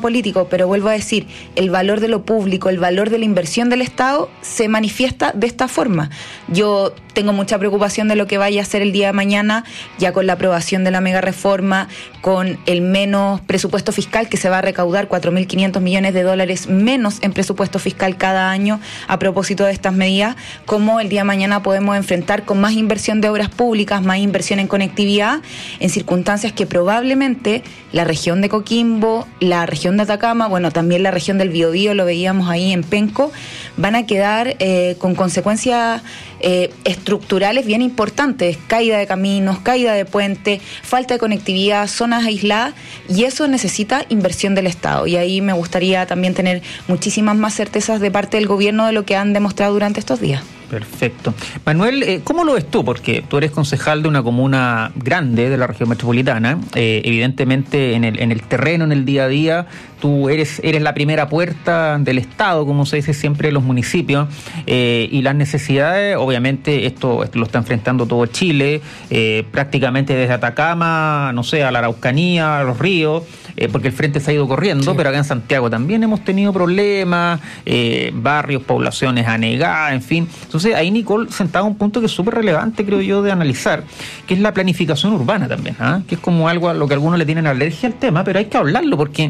políticos, pero vuelvo a decir, el valor de lo público, el valor de la inversión del Estado se manifiesta de esta forma. Yo tengo mucha preocupación de lo que vaya a hacer el día de mañana, ya con la aprobación de la mega reforma, con el menos presupuesto fiscal, que se va a recaudar $4.500 millones menos en presupuesto fiscal cada año a propósito de estas medidas, cómo el día de mañana podemos enfrentar con más inversión de obras públicas, más inversión en conectividad, en circunstancias que probablemente la región de Coquimbo, la región de Atacama, bueno, también la región del Biobío, lo veíamos ahí en Penco, van a quedar con consecuencias estructurales bien importantes, caída de caminos, caída de puentes, falta de conectividad, zonas aisladas, y eso necesita inversión del Estado, y ahí me gustaría también tener muchísimas más certezas de parte del gobierno de lo que han demostrado durante estos días. Perfecto. Manuel, ¿cómo lo ves tú? Porque tú eres concejal de una comuna grande de la región metropolitana. Evidentemente, en el terreno, en el día a día, tú eres la primera puerta del Estado, como se dice siempre en los municipios, y las necesidades, obviamente, esto lo está enfrentando todo Chile, prácticamente desde Atacama, no sé, a la Araucanía, a los ríos, porque el frente se ha ido corriendo, sí. Pero acá en Santiago también hemos tenido problemas, barrios, poblaciones anegadas, en fin. Entonces ahí Nicole sentaba un punto que es súper relevante, creo yo, de analizar, que es la planificación urbana también, que es como algo a lo que algunos le tienen alergia al tema, pero hay que hablarlo porque,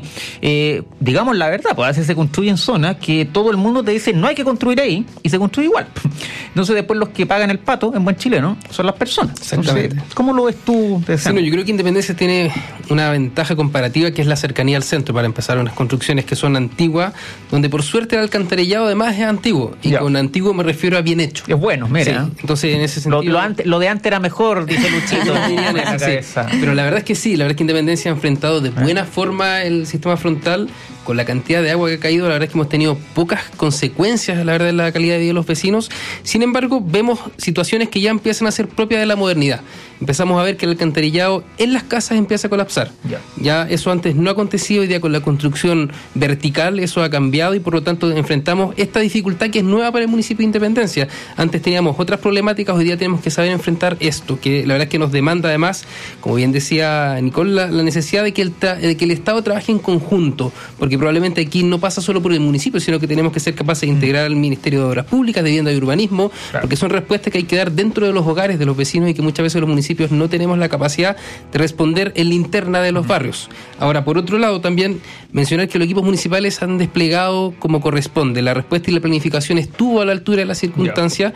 digamos la verdad, pues a veces se construyen zonas que todo el mundo te dice no hay que construir ahí y se construye igual. Entonces después los que pagan el pato, en buen chileno, son las personas. Exactamente. Entonces, ¿cómo lo ves tú? Sí, no, yo creo que Independencia tiene una ventaja comparativa que es la cercanía al centro, para empezar, unas construcciones que son antiguas, donde por suerte el alcantarillado además es antiguo, y con antiguo me refiero a bien hecho. Es bueno, mira. Sí, entonces en ese sentido... Lo de antes era mejor, dice Luchito. Sí. Pero la verdad es que sí, la verdad es que Independencia ha enfrentado de buena forma el sistema frontal. Con la cantidad de agua que ha caído, la verdad es que hemos tenido pocas consecuencias, la verdad, en la calidad de vida de los vecinos. Sin embargo, vemos situaciones que ya empiezan a ser propias de la modernidad. Empezamos a ver que el alcantarillado en las casas empieza a colapsar. Ya eso antes no ha acontecido, hoy día con la construcción vertical eso ha cambiado y por lo tanto enfrentamos esta dificultad que es nueva para el municipio de Independencia. Antes teníamos otras problemáticas, hoy día tenemos que saber enfrentar esto, que la verdad es que nos demanda además, como bien decía Nicole, la necesidad de que el Estado trabaje en conjunto, porque probablemente aquí no pasa solo por el municipio, sino que tenemos que ser capaces de integrar al Ministerio de Obras Públicas, de Vivienda y Urbanismo, porque son respuestas que hay que dar dentro de los hogares de los vecinos y que muchas veces los municipios no tenemos la capacidad de responder en la interna de los barrios. Ahora, por otro lado, también mencionar que los equipos municipales han desplegado como corresponde. La respuesta y la planificación estuvo a la altura de las circunstancias.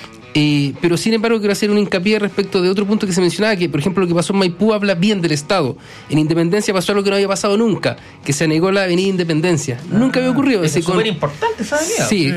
Pero sin embargo quiero hacer un hincapié respecto de otro punto que se mencionaba, que por ejemplo lo que pasó en Maipú habla bien del Estado. En Independencia pasó algo que no había pasado nunca, que se anegó la avenida Independencia. Nunca había ocurrido. Es súper importante esa avenida. Sí,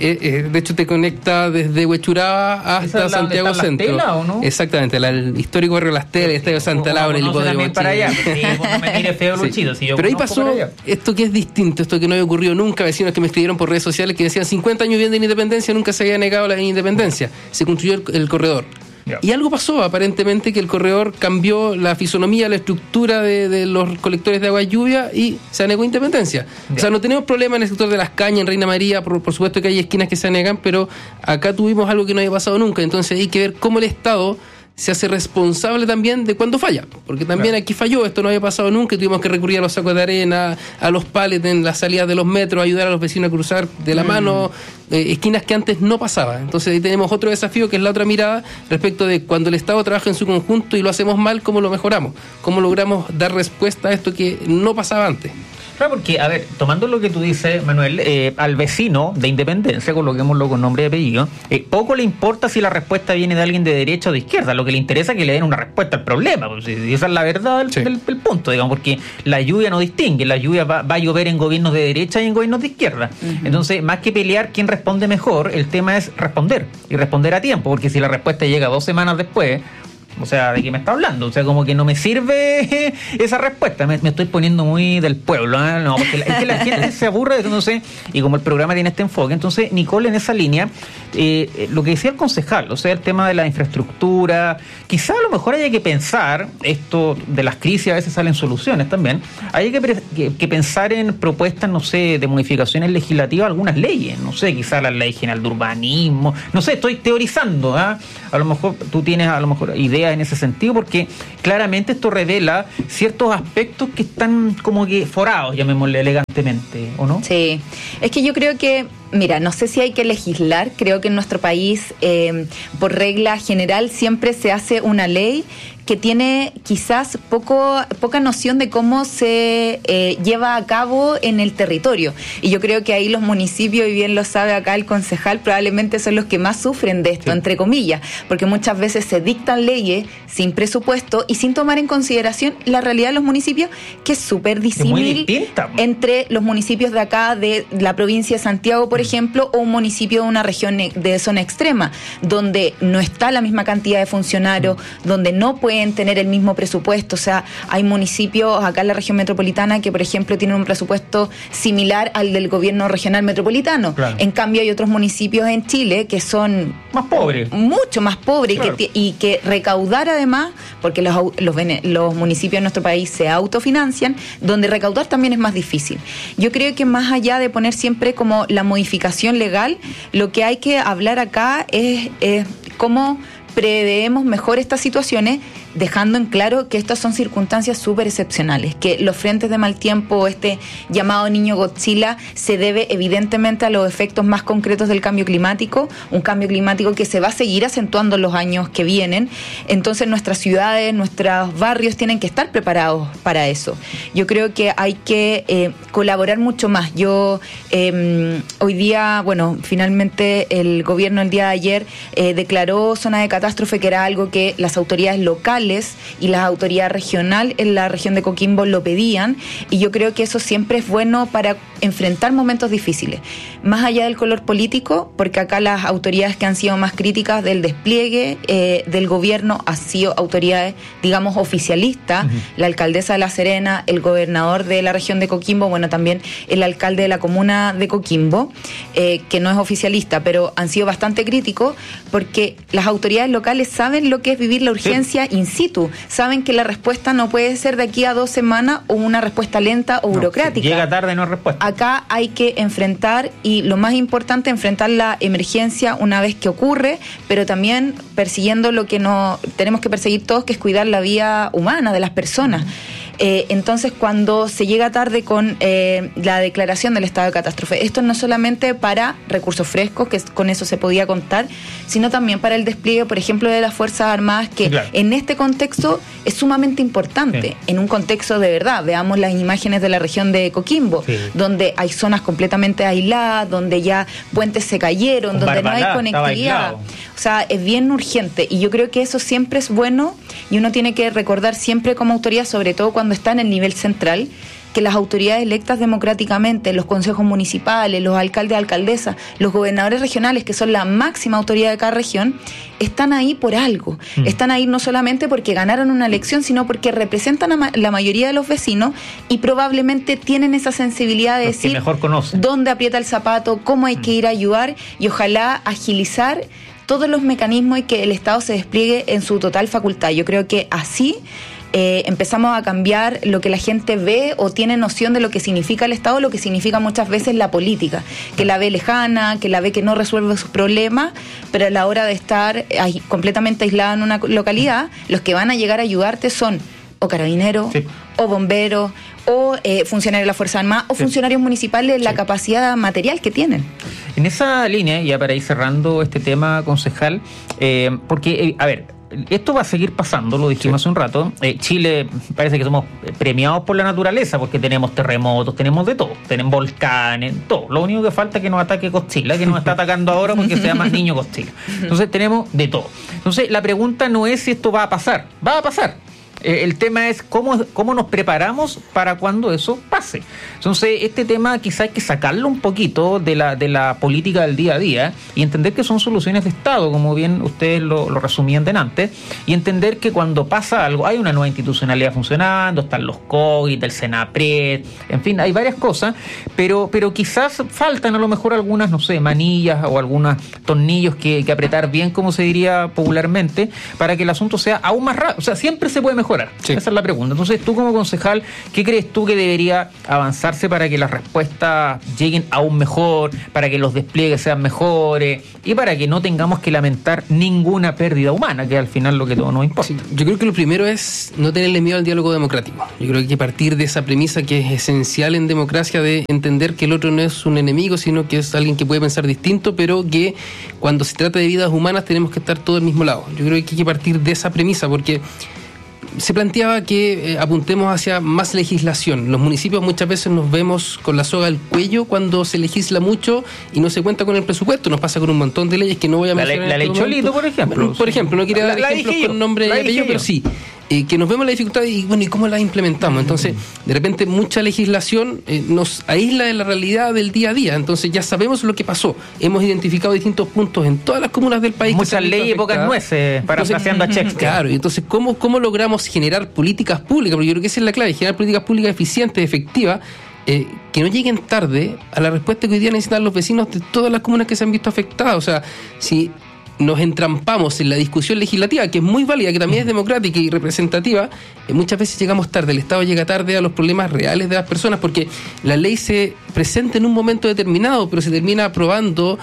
de hecho te conecta desde Huechuraba hasta Santiago Centro. Tela, ¿o no? Exactamente, el histórico barrio Las Telas, el Estadio Santa Laura, el hipódromo para allá. No me mire feo, Luchito. Si yo pero ahí pasó esto que es distinto, esto que no había ocurrido nunca. Vecinos que me escribieron por redes sociales que decían 50 años viviendo en Independencia, nunca se había negado la avenida Independencia. Se construyó el corredor. Y algo pasó, aparentemente, que el corredor cambió la fisonomía, la estructura de los colectores de agua y lluvia y se anegó Independencia. O sea, no tenemos problema en el sector de Las Cañas, en Reina María, por supuesto que hay esquinas que se anegan, pero acá tuvimos algo que no había pasado nunca. Entonces hay que ver cómo el Estado se hace responsable también de cuando falla, porque también aquí falló, esto no había pasado nunca y tuvimos que recurrir a los sacos de arena, a los palets en las salidas de los metros, ayudar a los vecinos a cruzar de la mano esquinas que antes no pasaba. Entonces ahí tenemos otro desafío que es la otra mirada respecto de cuando el Estado trabaja en su conjunto y lo hacemos mal, ¿cómo lo mejoramos? ¿Cómo logramos dar respuesta a esto que no pasaba antes? Claro, porque, a ver, tomando lo que tú dices, Manuel, al vecino de Independencia, coloquémoslo con nombre y apellido, poco le importa si la respuesta viene de alguien de derecha o de izquierda, lo que le interesa es que le den una respuesta al problema, pues, esa es la verdad del punto, digamos, porque la lluvia no distingue, la lluvia va a llover en gobiernos de derecha y en gobiernos de izquierda. Entonces, más que pelear quién responde mejor, el tema es responder, y responder a tiempo, porque si la respuesta llega 2 semanas después, o sea, ¿de qué me está hablando? O sea, como que no me sirve esa respuesta. Me estoy poniendo muy del pueblo, ¿eh? No, porque es que la gente se aburre de eso, no sé, y como el programa tiene este enfoque. Entonces, Nicole, en esa línea, lo que decía el concejal, o sea, el tema de la infraestructura, quizá a lo mejor haya que pensar, esto de las crisis a veces salen soluciones también, hay que pensar en propuestas, no sé, de modificaciones legislativas, algunas leyes, no sé, quizá la ley general de urbanismo, no sé, estoy teorizando, ¿eh? A lo mejor tú tienes, a lo mejor, ideas ideas en ese sentido, porque claramente esto revela ciertos aspectos que están como que forados, llamémosle elegantemente, ¿o no? Sí, es que yo creo que, mira, no sé si hay que legislar, creo que en nuestro país, por regla general, siempre se hace una ley que tiene quizás poca noción de cómo se lleva a cabo en el territorio. Y yo creo que ahí los municipios, y bien lo sabe acá el concejal, probablemente son los que más sufren de esto, entre comillas, porque muchas veces se dictan leyes sin presupuesto y sin tomar en consideración la realidad de los municipios, que es súper disímil entre los municipios de acá, de la provincia de Santiago, por ejemplo, o un municipio de una región de zona extrema, donde no está la misma cantidad de funcionarios, donde no pueden tener el mismo presupuesto. O sea, hay municipios acá en la región metropolitana que, por ejemplo, tienen un presupuesto similar al del gobierno regional metropolitano. Claro. En cambio, hay otros municipios en Chile que son más pobres, mucho más pobres, claro, y que recaudar además, porque los municipios de nuestro país se autofinancian, donde recaudar también es más difícil. Yo creo que más allá de poner siempre como la modificación legal, lo que hay que hablar acá es cómo preveemos mejor estas situaciones, dejando en claro que estas son circunstancias súper excepcionales, que los frentes de mal tiempo, este llamado niño Godzilla, se debe evidentemente a los efectos más concretos del cambio climático, un cambio climático que se va a seguir acentuando en los años que vienen. Entonces nuestras ciudades, nuestros barrios tienen que estar preparados para eso. Yo creo que hay que colaborar mucho más. Yo hoy día, bueno, finalmente el gobierno el día de ayer declaró zona de catástrofe, que era algo que las autoridades locales y la autoridad regional en la región de Coquimbo lo pedían, y yo creo que eso siempre es bueno para enfrentar momentos difíciles, más allá del color político, porque acá las autoridades que han sido más críticas del despliegue del gobierno han sido autoridades, digamos, oficialistas, la alcaldesa de La Serena, el gobernador de la región de Coquimbo, bueno, también el alcalde de la comuna de Coquimbo, que no es oficialista, pero han sido bastante críticos, porque las autoridades locales saben lo que es vivir la urgencia in situ, saben que la respuesta no puede ser de aquí a 2 semanas o una respuesta lenta o burocrática. Si llega tarde no hay respuesta. Acá hay que enfrentar, y lo más importante, enfrentar la emergencia una vez que ocurre, pero también persiguiendo lo que no tenemos que perseguir todos, que es cuidar la vida humana de las personas. Entonces, cuando se llega tarde con la declaración del estado de catástrofe, esto no solamente para recursos frescos, que con eso se podía contar, sino también para el despliegue, por ejemplo, de las Fuerzas Armadas, que claro, en este contexto es sumamente importante, en un contexto de verdad. Veamos las imágenes de la región de Coquimbo, donde hay zonas completamente aisladas, donde ya puentes se cayeron, donde no hay conectividad. O sea, es bien urgente, y yo creo que eso siempre es bueno, y uno tiene que recordar siempre como autoridad, sobre todo cuando está en el nivel central, que las autoridades electas democráticamente, los consejos municipales, los alcaldes, alcaldesas, los gobernadores regionales, que son la máxima autoridad de cada región, están ahí por algo. Están ahí no solamente porque ganaron una elección, sino porque representan a la mayoría de los vecinos, y probablemente tienen esa sensibilidad de decir dónde aprieta el zapato, cómo hay que ir a ayudar, y ojalá agilizar todos los mecanismos y que el Estado se despliegue en su total facultad. Yo creo que así empezamos a cambiar lo que la gente ve o tiene noción de lo que significa el Estado, lo que significa muchas veces la política, que la ve lejana, que la ve que no resuelve sus problemas, pero a la hora de estar completamente aislada en una localidad, los que van a llegar a ayudarte son o carabineros, o bomberos, o funcionarios de la Fuerza Armada, o funcionarios municipales, la capacidad material que tienen. En esa línea, ya para ir cerrando este tema, concejal, porque, a ver, esto va a seguir pasando, lo dijimos hace un rato. Chile parece que somos premiados por la naturaleza, porque tenemos terremotos, tenemos de todo, tenemos volcanes, todo. Lo único que falta es que nos ataque Godzilla, que nos está atacando ahora porque se llama niño Godzilla. Entonces tenemos de todo. Entonces la pregunta no es si esto va a pasar, va a pasar. El tema es cómo nos preparamos para cuando eso pase. Entonces, este tema quizá hay que sacarlo un poquito de la política del día a día y entender que son soluciones de Estado, como bien ustedes lo resumían delante, y entender que cuando pasa algo, hay una nueva institucionalidad funcionando, están los COGIT, el Senapred, en fin, hay varias cosas, pero quizás faltan a lo mejor algunas, no sé, manillas o algunos tornillos que apretar bien, como se diría popularmente, para que el asunto sea aún más rápido. O sea, siempre se puede mejorar. mejorar. Sí. Esa es la pregunta. Entonces, tú como concejal, ¿qué crees tú que debería avanzarse para que las respuestas lleguen aún mejor, para que los despliegues sean mejores y para que no tengamos que lamentar ninguna pérdida humana, que es al final lo que todo nos importa? Sí, yo creo que lo primero es no tenerle miedo al diálogo democrático. Yo creo que hay que partir de esa premisa que es esencial en democracia, de entender que el otro no es un enemigo, sino que es alguien que puede pensar distinto, pero que cuando se trata de vidas humanas tenemos que estar todos al mismo lado. Yo creo que hay que partir de esa premisa, porque se planteaba que apuntemos hacia más legislación. Los municipios muchas veces nos vemos con la soga al cuello cuando se legisla mucho y no se cuenta con el presupuesto. Nos pasa con un montón de leyes que no voy a mencionar. La ley Cholito, por ejemplo. Por ejemplo, no quería dar ejemplos con nombre y apellido, pero sí. Que nos vemos la dificultad y bueno, ¿y cómo la implementamos? Entonces, de repente mucha legislación nos aísla de la realidad del día a día. Entonces ya sabemos lo que pasó. Hemos identificado distintos puntos en todas las comunas del país. Muchas leyes y pocas nueces, parafraseando a Shakespeare. Claro, y entonces ¿cómo logramos generar políticas públicas? Porque yo creo que esa es la clave, generar políticas públicas eficientes, efectivas, que no lleguen tarde a la respuesta que hoy día necesitan los vecinos de todas las comunas que se han visto afectadas. O sea, si nos entrampamos en la discusión legislativa, que es muy válida, que también es democrática y representativa, muchas veces llegamos tarde. El Estado llega tarde a los problemas reales de las personas, porque la ley se presenta en un momento determinado, pero se termina aprobando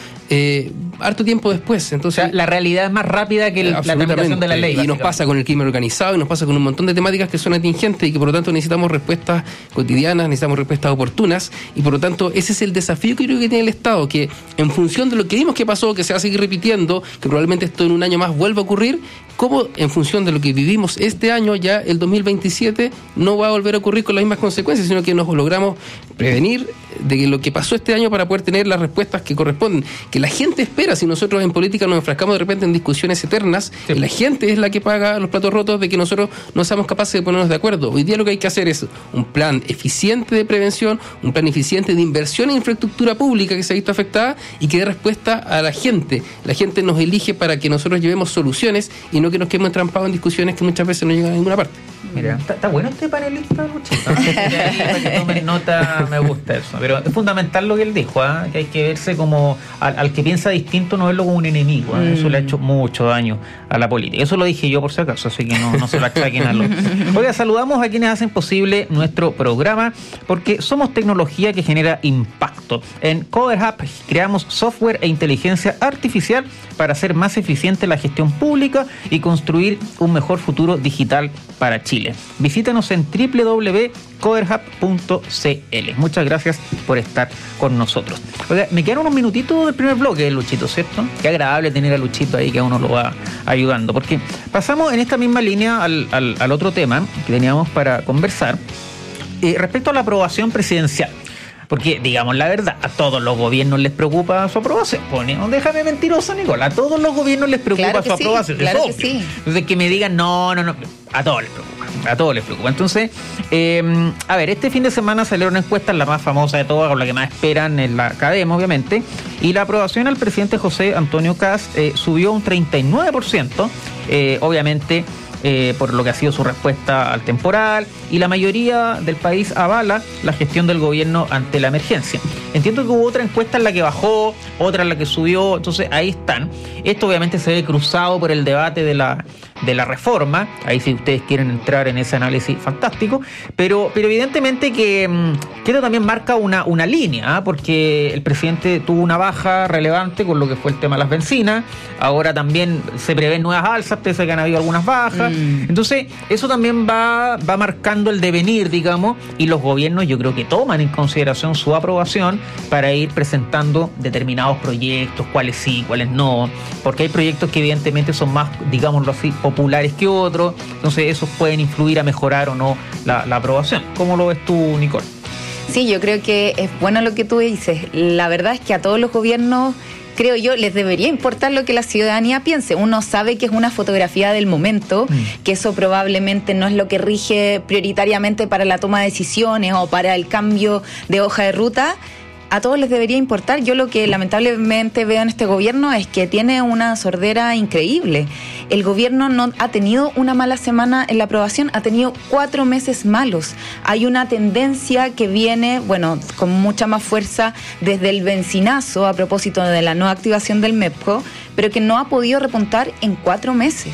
harto tiempo después. Entonces, o sea, la realidad es más rápida que la tramitación de la ley. Y nos pasa con el crimen organizado, y nos pasa con un montón de temáticas que son atingentes y que por lo tanto necesitamos respuestas cotidianas, necesitamos respuestas oportunas, y por lo tanto ese es el desafío que creo que tiene el Estado, que en función de lo que vimos que pasó, que se va a seguir repitiendo, que probablemente esto en un año más vuelva a ocurrir, como en función de lo que vivimos este año, ya el 2027 no va a volver a ocurrir con las mismas consecuencias, sino que nos logramos prevenir de que lo que pasó este año para poder tener las respuestas que corresponden, que la gente espera. Si nosotros en política nos enfrascamos de repente en discusiones eternas, sí, la gente es la que paga los platos rotos de que nosotros no seamos capaces de ponernos de acuerdo. Hoy día lo que hay que hacer es un plan eficiente de prevención, un plan eficiente de inversión en infraestructura pública que se ha visto afectada y que dé respuesta a la gente. La gente nos elige para que nosotros llevemos soluciones y no que nos quedemos entrampados en discusiones que muchas veces no llegan a ninguna parte. Mira, está bueno este panelista, Luchito. Para que tomen nota, me gusta eso. Pero es fundamental lo que él dijo, que hay que verse como al que piensa distinto, no verlo como un enemigo. Eso le ha hecho mucho daño a la política. Eso lo dije yo por si acaso, así que no se lo achaquen a los... Oiga, saludamos a quienes hacen posible nuestro programa, porque somos tecnología que genera impacto. En Coder Hub creamos software e inteligencia artificial para hacer más eficiente la gestión pública y construir un mejor futuro digital para Chile. Visítanos en www.coderhub.cl. Muchas gracias por estar con nosotros. Oiga, me quedan unos minutitos del primer bloque, Luchito, ¿cierto? Qué agradable tener a Luchito ahí, que a uno lo va ayudando, porque pasamos en esta misma línea al otro tema que teníamos para conversar, respecto a la aprobación presidencial. Porque, digamos la verdad, a todos los gobiernos les preocupa su aprobación. No, déjame mentiroso, Nicolás. A todos los gobiernos les preocupa su aprobación. Claro que sí. Entonces, que me digan, no. A todos les preocupa. Entonces, a ver, este fin de semana salió una encuesta, la más famosa de todas, con la que más esperan en la academia, obviamente. Y la aprobación al presidente José Antonio Kast subió un 39%. Obviamente, por lo que ha sido su respuesta al temporal, y la mayoría del país avala la gestión del gobierno ante la emergencia. Entiendo que hubo otra encuesta en la que bajó, otra en la que subió, entonces ahí están. Esto obviamente se ve cruzado por el debate de la reforma, ahí si ustedes quieren entrar en ese análisis, fantástico, pero evidentemente que esto también marca una línea, porque el presidente tuvo una baja relevante con lo que fue el tema de las bencinas, ahora también se prevén nuevas alzas, pese a que han habido algunas bajas, entonces eso también va marcando el devenir, digamos, y los gobiernos yo creo que toman en consideración su aprobación para ir presentando determinados proyectos, cuáles sí, cuáles no, porque hay proyectos que evidentemente son más, digámoslo así, populares que otros, entonces esos pueden influir a mejorar o no la aprobación. ¿Cómo lo ves tú, Nicole? Sí, yo creo que es bueno lo que tú dices. La verdad es que a todos los gobiernos, creo yo, les debería importar lo que la ciudadanía piense. Uno sabe que es una fotografía del momento, que eso probablemente no es lo que rige prioritariamente para la toma de decisiones o para el cambio de hoja de ruta. A todos les debería importar. Yo lo que lamentablemente veo en este gobierno es que tiene una sordera increíble. El gobierno no ha tenido una mala semana en la aprobación, ha tenido 4 meses malos. Hay una tendencia que viene, con mucha más fuerza desde el bencinazo a propósito de la no activación del MEPCO, pero que no ha podido repuntar en 4 meses.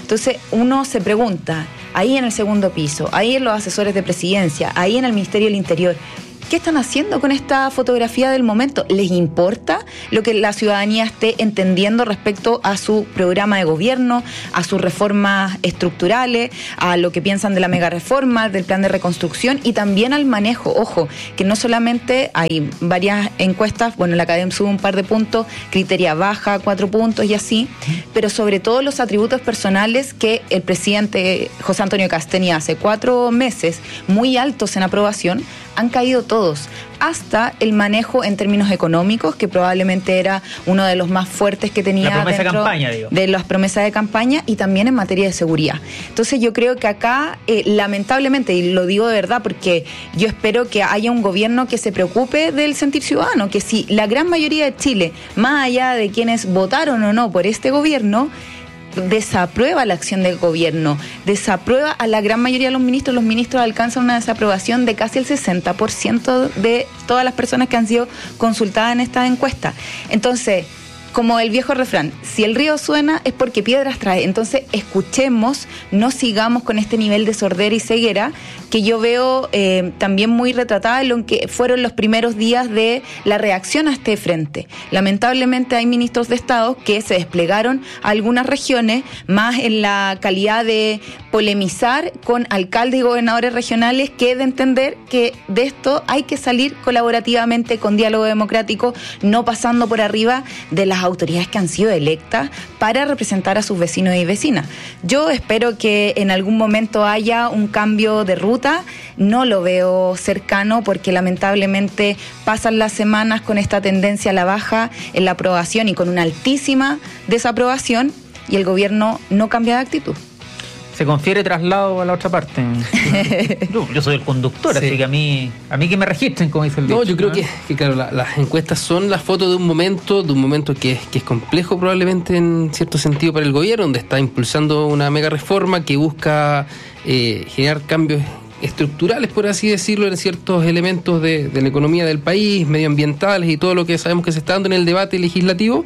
Entonces uno se pregunta, ahí en el segundo piso, ahí en los asesores de presidencia, ahí en el Ministerio del Interior, ¿qué están haciendo con esta fotografía del momento? ¿Les importa lo que la ciudadanía esté entendiendo respecto a su programa de gobierno, a sus reformas estructurales, a lo que piensan de la mega reforma, del plan de reconstrucción y también al manejo? Ojo, que no solamente hay varias encuestas, bueno, la Academia sube un par de puntos, Criteria baja 4 puntos y así, pero sobre todo los atributos personales que el presidente José Antonio Kast tenía hace 4 meses muy altos en aprobación, han caído todos, hasta el manejo en términos económicos, que probablemente era uno de los más fuertes que tenía la promesa dentro de campaña, digo. De las promesas de campaña, y también en materia de seguridad. Entonces yo creo que acá, lamentablemente, y lo digo de verdad porque yo espero que haya un gobierno que se preocupe del sentir ciudadano, que si la gran mayoría de Chile, más allá de quienes votaron o no por este gobierno, desaprueba la acción del gobierno, desaprueba a la gran mayoría de los ministros alcanzan una desaprobación de casi el 60% de todas las personas que han sido consultadas en esta encuesta. Entonces, como el viejo refrán, si el río suena es porque piedras trae. Entonces escuchemos, no sigamos con este nivel de sordera y ceguera que yo veo también muy retratada en lo que fueron los primeros días de la reacción a este frente. Lamentablemente hay ministros de Estado que se desplegaron a algunas regiones más en la calidad de polemizar con alcaldes y gobernadores regionales que de entender que de esto hay que salir colaborativamente con diálogo democrático, no pasando por arriba de las autoridades que han sido electas para representar a sus vecinos y vecinas. Yo espero que en algún momento haya un cambio de ruta, no lo veo cercano porque lamentablemente pasan las semanas con esta tendencia a la baja en la aprobación y con una altísima desaprobación y el gobierno no cambia de actitud. Se confiere traslado a la otra parte. Yo soy el conductor, sí. Así que a mí que me registren, como dice el dicho. No, yo creo que claro, las encuestas son la foto de un momento que es complejo probablemente en cierto sentido para el gobierno, donde está impulsando una mega reforma que busca generar cambios estructurales, por así decirlo, en ciertos elementos de la economía del país, medioambientales y todo lo que sabemos que se está dando en el debate legislativo.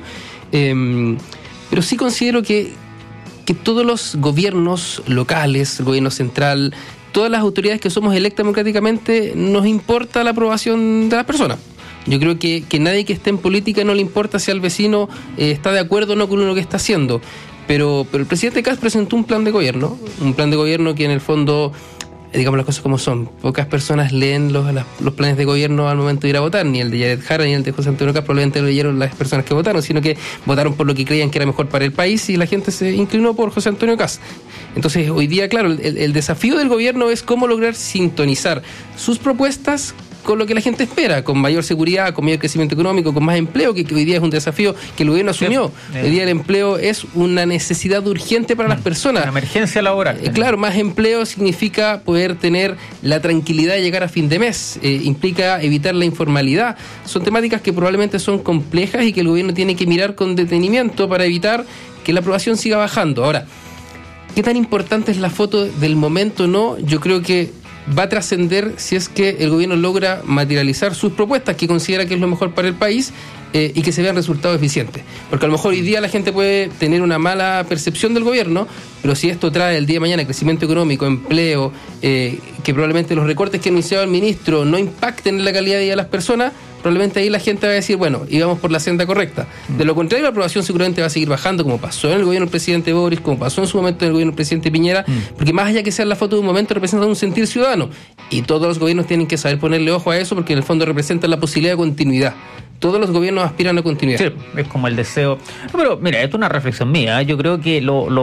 Pero sí considero que todos los gobiernos locales, el gobierno central, todas las autoridades que somos electas democráticamente, nos importa la aprobación de las personas. Yo creo que nadie que esté en política no le importa si al vecino está de acuerdo o no con lo que está haciendo. Pero el presidente Kast presentó un plan de gobierno que en el fondo, digamos las cosas como son, pocas personas leen los planes de gobierno al momento de ir a votar, ni el de Jared Jara ni el de José Antonio Kast probablemente lo leyeron las personas que votaron, sino que votaron por lo que creían que era mejor para el país y la gente se inclinó por José Antonio Kast. Entonces hoy día, claro, el desafío del gobierno es cómo lograr sintonizar sus propuestas con lo que la gente espera, con mayor seguridad, con mayor crecimiento económico, con más empleo, que hoy día es un desafío que el gobierno asumió. Hoy día el empleo es una necesidad urgente para las personas. Una emergencia laboral. Claro, más empleo significa poder tener la tranquilidad de llegar a fin de mes, implica evitar la informalidad. Son temáticas que probablemente son complejas y que el gobierno tiene que mirar con detenimiento para evitar que la aprobación siga bajando. Ahora, ¿qué tan importante es la foto del momento? No, yo creo que va a trascender si es que el gobierno logra materializar sus propuestas que considera que es lo mejor para el país y que se vean resultados eficientes. Porque a lo mejor hoy día la gente puede tener una mala percepción del gobierno, pero si esto trae el día de mañana crecimiento económico, empleo, que probablemente los recortes que ha anunciado el ministro no impacten en la calidad de vida de las personas, probablemente ahí la gente va a decir, bueno, íbamos por la senda correcta. De lo contrario, la aprobación seguramente va a seguir bajando, como pasó en el gobierno del presidente Boris, como pasó en su momento en el gobierno del presidente Piñera, porque más allá que sea la foto de un momento, representa un sentir ciudadano. Y todos los gobiernos tienen que saber ponerle ojo a eso, porque en el fondo representa la posibilidad de continuidad. Todos los gobiernos aspiran a continuidad. Sí, es como el deseo. No, pero mira, esto es una reflexión mía. Yo creo que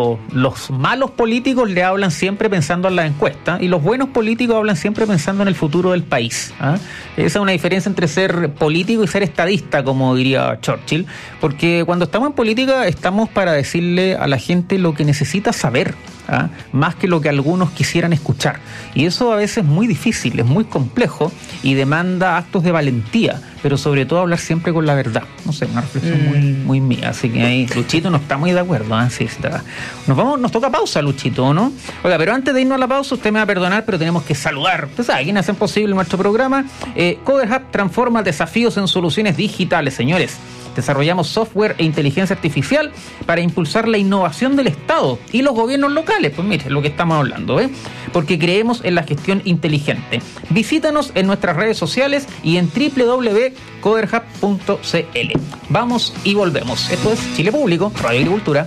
los malos políticos le hablan siempre pensando en la encuesta y los buenos políticos hablan siempre pensando en el futuro del país. Esa es una diferencia entre ser político y ser estadista, como diría Churchill, porque cuando estamos en política estamos para decirle a la gente lo que necesita saber, más que lo que algunos quisieran escuchar. Y eso a veces es muy difícil, es muy complejo y demanda actos de valentía. pero sobre todo hablar siempre con la verdad. No sé, una reflexión muy mía. Así que ahí Luchito no está muy de acuerdo. Sí está. Nos toca pausa, Luchito, ¿no? Oiga, pero antes de irnos a la pausa, usted me va a perdonar, pero tenemos que saludar. Usted sabe quiénes hacen posible nuestro programa. Coder Hub transforma desafíos en soluciones digitales, señores. Desarrollamos software e inteligencia artificial para impulsar la innovación del Estado y los gobiernos locales. Pues mire, lo que estamos hablando, porque creemos en la gestión inteligente. Visítanos en nuestras redes sociales y en www.coderhub.cl. Vamos y volvemos. Esto es Chile Público, Radio Agricultura.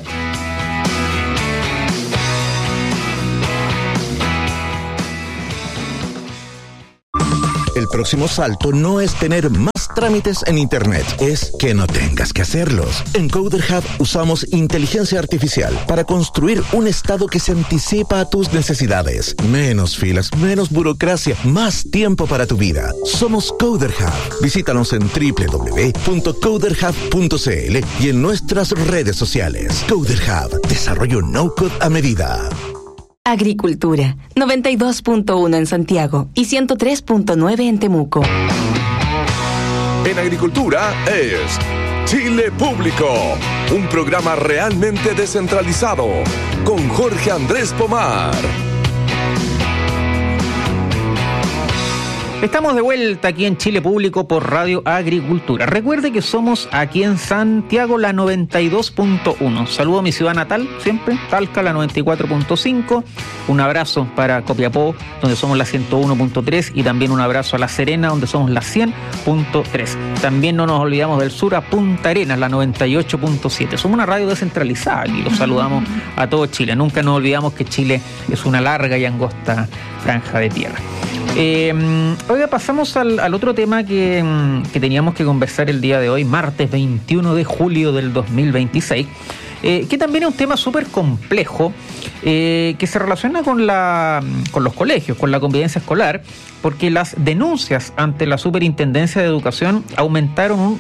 El próximo salto no es tener más trámites en Internet, es que no tengas que hacerlos. En Coder Hub usamos inteligencia artificial para construir un estado que se anticipa a tus necesidades. Menos filas, menos burocracia, más tiempo para tu vida. Somos Coder Hub. Visítanos en www.coderhub.cl y en nuestras redes sociales. Coder Hub, desarrollo no-code a medida. Agricultura, 92.1 en Santiago y 103.9 en Temuco. En Agricultura es Chile Público, un programa realmente descentralizado, con Jorge Andrés Pomar. Estamos de vuelta aquí en Chile Público por Radio Agricultura. Recuerde que somos aquí en Santiago la 92.1. Saludo a mi ciudad natal, siempre, Talca la 94.5. Un abrazo para Copiapó, donde somos la 101.3. Y también un abrazo a La Serena, donde somos la 100.3. También no nos olvidamos del sur, a Punta Arenas, la 98.7. Somos una radio descentralizada y los saludamos a todo Chile. Nunca nos olvidamos que Chile es una larga y angosta franja de tierra. Oiga, pasamos al otro tema que teníamos que conversar el día de hoy, martes 21 de julio del 2026, que también es un tema súper complejo, que se relaciona con los colegios, con la convivencia escolar, porque las denuncias ante la Superintendencia de Educación aumentaron un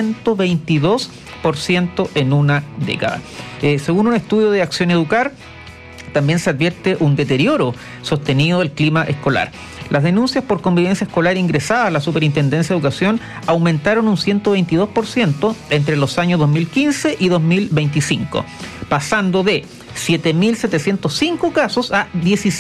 122% en una década. Según un estudio de Acción Educar, también se advierte un deterioro sostenido del clima escolar. Las denuncias por convivencia escolar ingresadas a la Superintendencia de Educación aumentaron un 122% entre los años 2015 y 2025, pasando de 7.705 casos a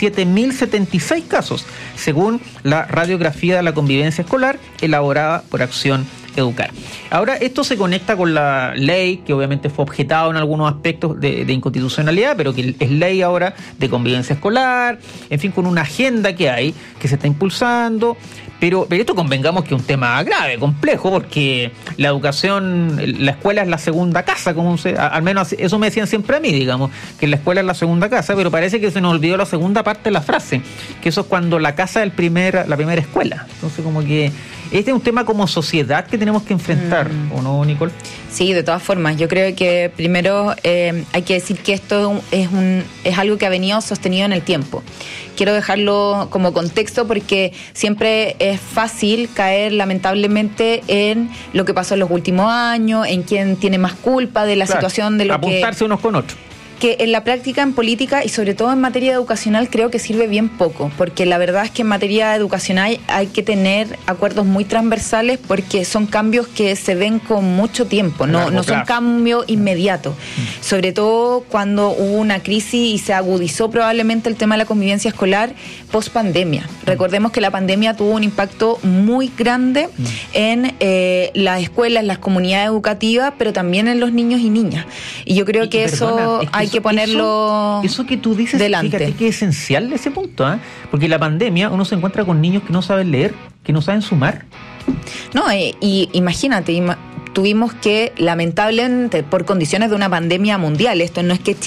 17.076 casos, según la radiografía de la convivencia escolar elaborada por Acción Educar. Ahora, esto se conecta con la ley, que obviamente fue objetado en algunos aspectos de inconstitucionalidad, pero que es ley ahora de convivencia escolar, en fin, con una agenda que hay, que se está impulsando. Pero esto convengamos que es un tema grave, complejo, porque la educación, la escuela es la segunda casa, al menos eso me decían siempre a mí, digamos, que la escuela es la segunda casa, pero parece que se nos olvidó la segunda parte de la frase, que eso es cuando la casa es la primera escuela. Entonces, como que este es un tema como sociedad que tenemos que enfrentar, ¿o no, Nicole? Sí, de todas formas. Yo creo que primero hay que decir que esto es algo que ha venido sostenido en el tiempo. Quiero dejarlo como contexto porque siempre es fácil caer lamentablemente en lo que pasó en los últimos años, en quién tiene más culpa de la situación de lo apuntarse unos con otros. Que en la práctica, en política y sobre todo en materia educacional creo que sirve bien poco, porque la verdad es que en materia educacional hay que tener acuerdos muy transversales porque son cambios que se ven con mucho tiempo, no son cambios inmediatos, sobre todo cuando hubo una crisis y se agudizó probablemente el tema de la convivencia escolar post pandemia. Recordemos que la pandemia tuvo un impacto muy grande en las escuelas, en las comunidades educativas, pero también en los niños y niñas. Y yo creo que eso hay que ponerlo eso que tú dices, delante. Fíjate que es esencial ese punto, porque en la pandemia uno se encuentra con niños que no saben leer, que no saben sumar. No, y imagínate, tuvimos que, lamentablemente, por condiciones de una pandemia mundial, esto no es que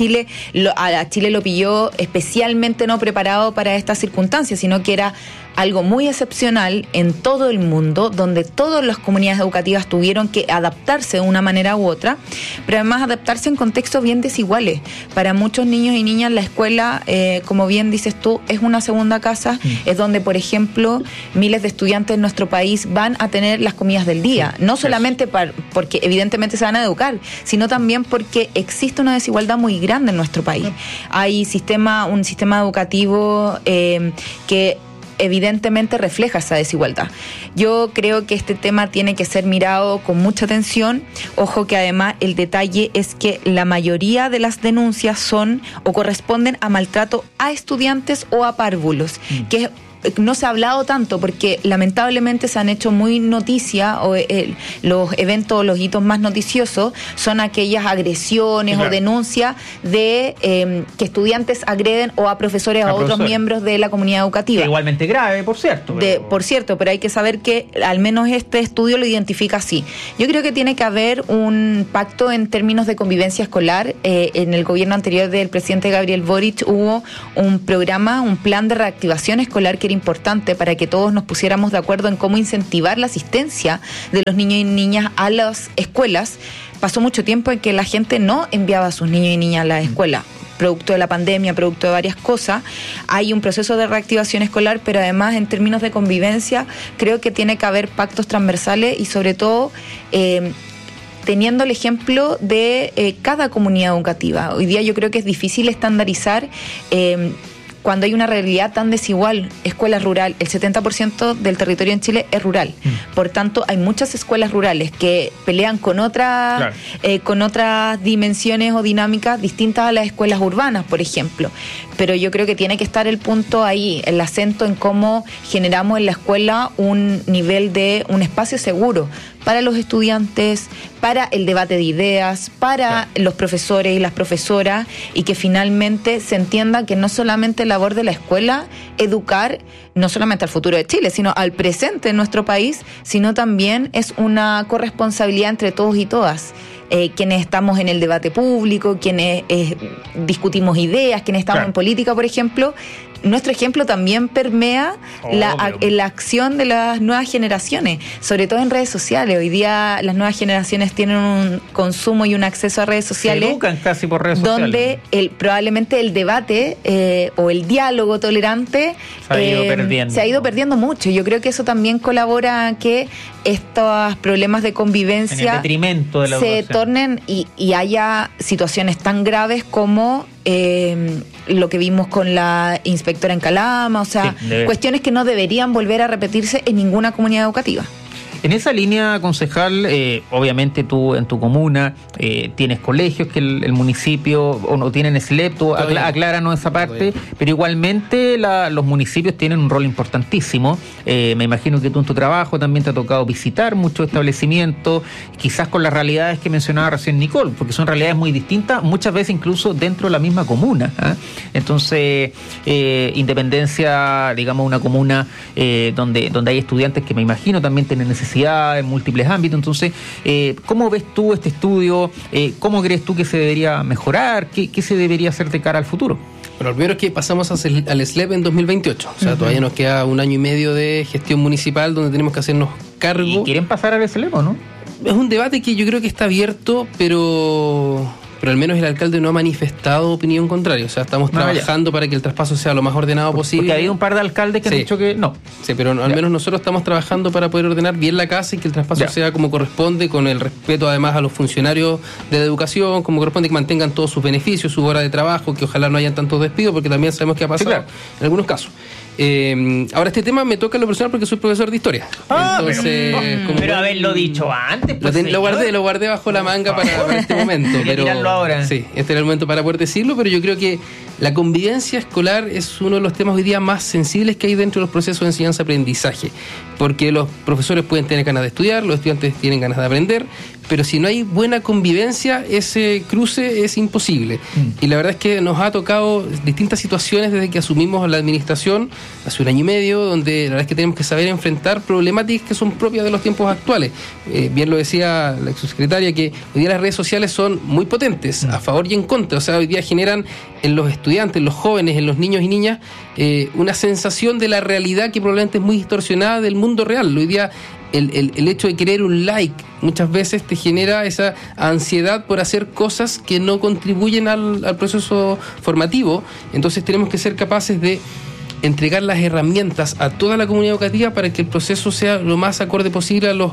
a Chile lo pilló especialmente no preparado para estas circunstancias, sino que era algo muy excepcional en todo el mundo, donde todas las comunidades educativas tuvieron que adaptarse de una manera u otra, pero además adaptarse en contextos bien desiguales. Para muchos niños y niñas la escuela, como bien dices tú, es una segunda casa, es donde, por ejemplo, miles de estudiantes en nuestro país van a tener las comidas del día, no solamente porque evidentemente se van a educar, sino también porque existe una desigualdad muy grande en nuestro país. Hay un sistema educativo que evidentemente refleja esa desigualdad. Yo creo que este tema tiene que ser mirado con mucha atención. Ojo que además el detalle es que la mayoría de las denuncias son o corresponden a maltrato a estudiantes o a párvulos, que no se ha hablado tanto porque lamentablemente se han hecho muy noticia, o los eventos, los hitos más noticiosos son aquellas agresiones o denuncias de que estudiantes agreden o a profesores o a otros miembros de la comunidad educativa. Que igualmente grave, por cierto. Por cierto, pero hay que saber que al menos este estudio lo identifica así. Yo creo que tiene que haber un pacto en términos de convivencia escolar. En el gobierno anterior del presidente Gabriel Boric hubo un programa, un plan de reactivación escolar que era importante para que todos nos pusiéramos de acuerdo en cómo incentivar la asistencia de los niños y niñas a las escuelas. Pasó mucho tiempo en que la gente no enviaba a sus niños y niñas a la escuela, producto de la pandemia, producto de varias cosas. Hay un proceso de reactivación escolar, pero además en términos de convivencia creo que tiene que haber pactos transversales y sobre todo teniendo el ejemplo de cada comunidad educativa. Hoy día yo creo que es difícil estandarizar cuando hay una realidad tan desigual. Escuela rural, el 70% del territorio en Chile es rural. Por tanto, hay muchas escuelas rurales que pelean con otras dimensiones o dinámicas distintas a las escuelas urbanas, por ejemplo. Pero yo creo que tiene que estar el punto ahí, el acento en cómo generamos en la escuela un nivel de un espacio seguro para los estudiantes, para el debate de ideas, para los profesores y las profesoras, y que finalmente se entienda que no solamente la labor de la escuela educar no solamente al futuro de Chile, sino al presente de nuestro país, sino también es una corresponsabilidad entre todos y todas. Quienes estamos en el debate público, quienes discutimos ideas, quienes estamos en política, por ejemplo, nuestro ejemplo también permea la acción de las nuevas generaciones, sobre todo en redes sociales. Hoy día las nuevas generaciones tienen un consumo y un acceso a redes sociales. Se educan casi por redes sociales. Donde probablemente el debate o el diálogo tolerante se ha ido perdiendo mucho. Yo creo que eso también colabora a que estos problemas de convivencia en el detrimento de la se educación tornen y haya situaciones tan graves como lo que vimos con la inspectora en Calama, o sea, cuestiones que no deberían volver a repetirse en ninguna comunidad educativa. En esa línea, concejal, obviamente tú en tu comuna tienes colegios que el municipio o no tienen SLEP, tú acláranos esa parte, pero igualmente los municipios tienen un rol importantísimo. Me imagino que tú en tu trabajo también te ha tocado visitar muchos establecimientos, quizás con las realidades que mencionaba recién Nicole, porque son realidades muy distintas, muchas veces incluso dentro de la misma comuna. Entonces, Independencia, digamos, una comuna donde hay estudiantes que me imagino también tienen necesidades en múltiples ámbitos. Entonces, ¿cómo ves tú este estudio? ¿Cómo crees tú que se debería mejorar? ¿Qué se debería hacer de cara al futuro? Bueno, lo primero es que pasamos al SLEP en 2028. O sea, todavía nos queda un año y medio de gestión municipal donde tenemos que hacernos cargo. ¿Y quieren pasar al SLEP o no? Es un debate que yo creo que está abierto, pero al menos el alcalde no ha manifestado opinión contraria. O sea, estamos trabajando para que el traspaso sea lo más ordenado posible. Porque ha habido un par de alcaldes que han dicho que no. Sí, pero al menos nosotros estamos trabajando para poder ordenar bien la casa y que el traspaso sea como corresponde, con el respeto además a los funcionarios de la educación, como corresponde, que mantengan todos sus beneficios, su hora de trabajo, que ojalá no hayan tantos despidos, porque también sabemos que ha pasado en algunos casos. Ahora este tema me toca en lo personal porque soy profesor de historia. Entonces, pero haberlo dicho antes, pues, lo guardé bajo la manga para este momento. Pero ahora. Sí, este era el momento para poder decirlo, pero yo creo que la convivencia escolar es uno de los temas hoy día más sensibles que hay dentro de los procesos de enseñanza-aprendizaje, porque los profesores pueden tener ganas de estudiar, los estudiantes tienen ganas de aprender, pero si no hay buena convivencia, ese cruce es imposible. Y la verdad es que nos ha tocado distintas situaciones desde que asumimos la administración hace un año y medio, donde la verdad es que tenemos que saber enfrentar problemáticas que son propias de los tiempos actuales. Bien lo decía la exsecretaria, que hoy día las redes sociales son muy potentes, a favor y en contra. O sea, hoy día generan en los estudiantes, en los jóvenes, en los niños y niñas, una sensación de la realidad que probablemente es muy distorsionada del mundo real. Hoy día el hecho de querer un like muchas veces te genera esa ansiedad por hacer cosas que no contribuyen al proceso formativo. Entonces tenemos que ser capaces de entregar las herramientas a toda la comunidad educativa para que el proceso sea lo más acorde posible a los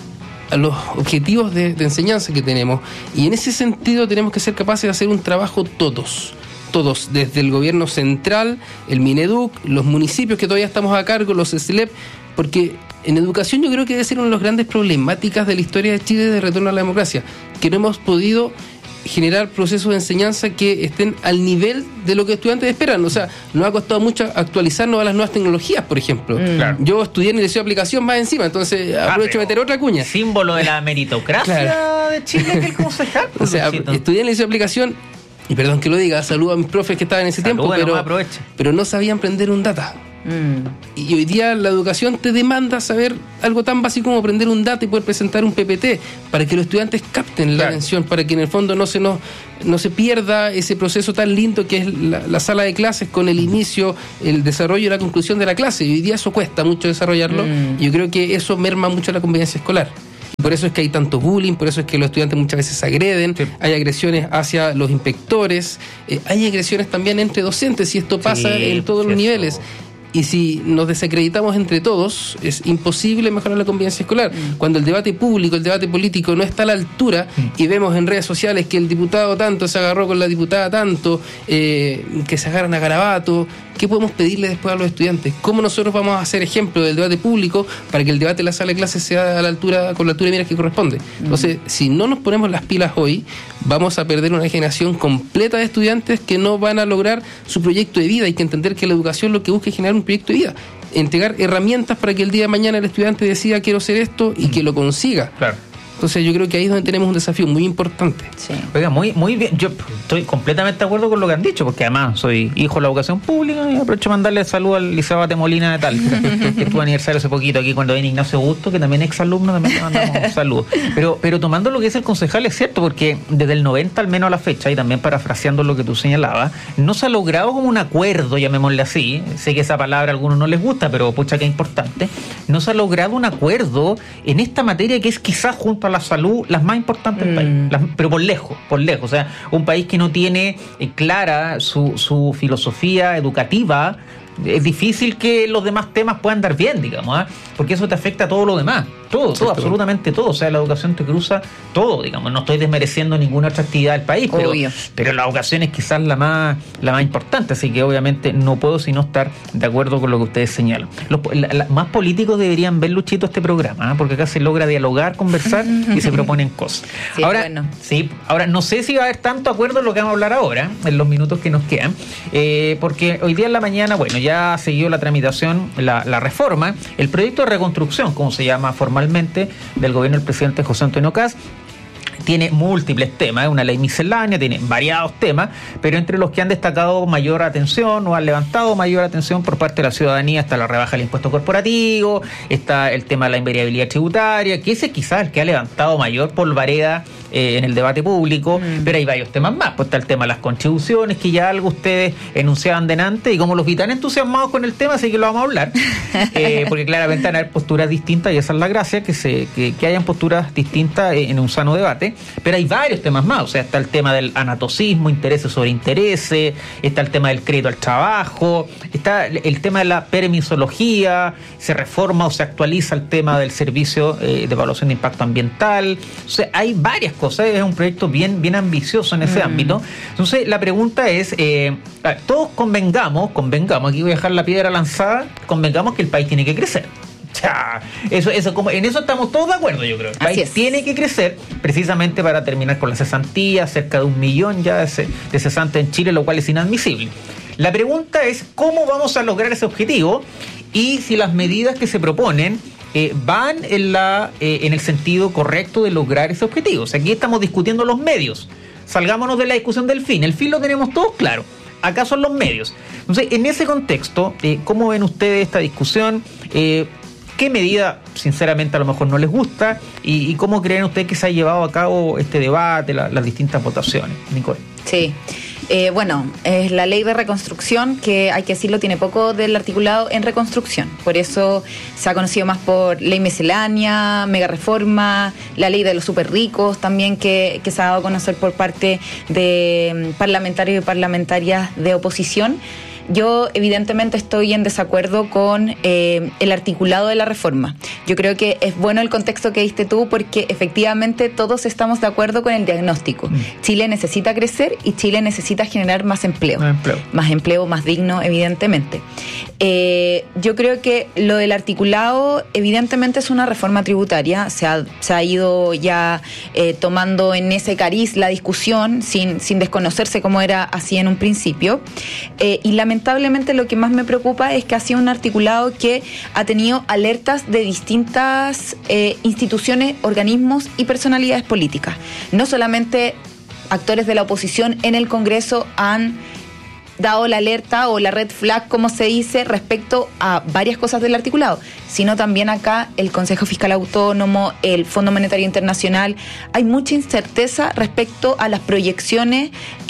objetivos de enseñanza que tenemos. Y en ese sentido tenemos que ser capaces de hacer un trabajo todos todos, desde el gobierno central, el Mineduc, los municipios que todavía estamos a cargo, los SLEP, porque en educación yo creo que debe ser una de las grandes problemáticas de la historia de Chile de retorno a la democracia, que no hemos podido generar procesos de enseñanza que estén al nivel de lo que los estudiantes esperan. O sea, nos ha costado mucho actualizarnos a las nuevas tecnologías, por ejemplo. Claro. Yo estudié en el liceo de aplicación más encima, entonces aprovecho de meter otra cuña. Símbolo de la meritocracia de Chile, que el concejal. O sea, estudié en el liceo de aplicación, y perdón que lo diga, saludo a mis profes que estaban en ese tiempo, pero no sabían prender un data. Y hoy día la educación te demanda saber algo tan básico como aprender un data y poder presentar un PPT para que los estudiantes capten la atención, para que en el fondo no se pierda ese proceso tan lindo que es la sala de clases con el inicio, el desarrollo y la conclusión de la clase. Y hoy día eso cuesta mucho desarrollarlo, y yo creo que eso merma mucho la convivencia escolar. Y por eso es que hay tanto bullying, por eso es que los estudiantes muchas veces se agreden, hay agresiones hacia los inspectores, hay agresiones también entre docentes, y esto pasa en todos los niveles. Y si nos desacreditamos entre todos, es imposible mejorar la convivencia escolar. Cuando el debate público, el debate político no está a la altura, y vemos en redes sociales que el diputado tanto se agarró con la diputada tanto, que se agarran a garabato, ¿qué podemos pedirle después a los estudiantes? ¿Cómo nosotros vamos a hacer ejemplo del debate público para que el debate de la sala de clases sea a la altura, con la altura de miras que corresponde? Entonces, si no nos ponemos las pilas hoy, vamos a perder una generación completa de estudiantes que no van a lograr su proyecto de vida. Hay que entender que la educación lo que busca es generar un proyecto de vida, entregar herramientas para que el día de mañana el estudiante decida quiero hacer esto y que lo consiga. Claro. Entonces yo creo que ahí es donde tenemos un desafío muy importante. Sí. Oiga, muy bien. Yo estoy completamente de acuerdo con lo que han dicho, porque además soy hijo de la educación pública y aprovecho de mandarle saludo al Liceo Abate Molina de Talca, que tuvo aniversario hace poquito aquí cuando viene Ignacio Busto, que también es exalumno, también le mandamos un saludo. Pero tomando lo que dice el concejal, es cierto, porque desde el 90 al menos a la fecha, y también parafraseando lo que tú señalabas, no se ha logrado como un acuerdo, llamémosle así, sé que esa palabra a algunos no les gusta, pero pucha que es importante, no se ha logrado un acuerdo en esta materia que es quizás junto a la salud las más importantes del país, pero por lejos, o sea, un país que no tiene clara su filosofía educativa, es difícil que los demás temas puedan dar bien, digamos, porque eso te afecta a todo lo demás, todo, absolutamente todo, o sea, la educación te cruza todo, digamos, no estoy desmereciendo ninguna otra actividad del país, pero la educación es quizás la más importante, así que obviamente no puedo sino estar de acuerdo con lo que ustedes señalan. Los más políticos deberían ver, Luchito, este programa, porque acá se logra dialogar, conversar y se proponen cosas. Sí, ahora no sé si va a haber tanto acuerdo en lo que vamos a hablar ahora, en los minutos que nos quedan, porque hoy día en la mañana, ya siguió la tramitación, la reforma, el proyecto de reconstrucción, como se llama formalmente, del gobierno del presidente José Antonio Kast. Tiene múltiples temas, es una ley miscelánea, tiene variados temas, pero entre los que han destacado mayor atención o han levantado mayor atención por parte de la ciudadanía está la rebaja del impuesto corporativo, está el tema de la invariabilidad tributaria, que ese quizás el que ha levantado mayor polvareda en el debate público, pero hay varios temas más. Pues está el tema de las contribuciones, que ya algo ustedes enunciaban delante, y como los vi tan entusiasmados con el tema, así que lo vamos a hablar, porque claramente van a haber posturas distintas, y esa es la gracia, que hayan posturas distintas en un sano debate, pero hay varios temas más. O sea, está el tema del anatocismo, intereses sobre intereses, está el tema del crédito al trabajo, está el tema de la permisología, se reforma o se actualiza el tema del servicio de evaluación de impacto ambiental. O sea, hay varias cosas, es un proyecto bien ambicioso en ese ámbito. Entonces la pregunta es, todos convengamos, aquí voy a dejar la piedra lanzada, convengamos que el país tiene que crecer. Eso como en eso estamos todos de acuerdo, yo creo. El país tiene que crecer precisamente para terminar con la cesantía, cerca de 1 millón ya de cesantes en Chile, lo cual es inadmisible. La pregunta es cómo vamos a lograr ese objetivo y si las medidas que se proponen van en el sentido correcto de lograr ese objetivo. O sea, aquí estamos discutiendo los medios. Salgámonos de la discusión del fin. El fin lo tenemos todos claro. Acá son los medios. Entonces, en ese contexto, ¿cómo ven ustedes esta discusión? ¿Qué medida, sinceramente, a lo mejor no les gusta? ¿Y cómo creen ustedes que se ha llevado a cabo este debate, las distintas votaciones? Nicole. Sí. Es la ley de reconstrucción, que hay que decirlo, tiene poco del articulado en reconstrucción. Por eso se ha conocido más por ley miscelánea, mega reforma, la ley de los súper ricos también, que se ha dado a conocer por parte de parlamentarios y parlamentarias de oposición. Yo evidentemente estoy en desacuerdo con el articulado de la reforma. Yo creo que es bueno el contexto que diste tú, porque efectivamente todos estamos de acuerdo con el diagnóstico. Chile necesita crecer y Chile necesita generar más empleo. Más empleo, más digno, evidentemente. Yo creo que lo del articulado evidentemente es una reforma tributaria. Se ha ido ya tomando en ese cariz la discusión sin desconocerse cómo era así en un principio. Y lamentablemente lo que más me preocupa es que ha sido un articulado que ha tenido alertas de distintas instituciones, organismos y personalidades políticas. No solamente actores de la oposición en el Congreso han dado la alerta o la red flag, como se dice, respecto a varias cosas del articulado, sino también acá el Consejo Fiscal Autónomo, el Fondo Monetario Internacional. Hay mucha incerteza respecto a las proyecciones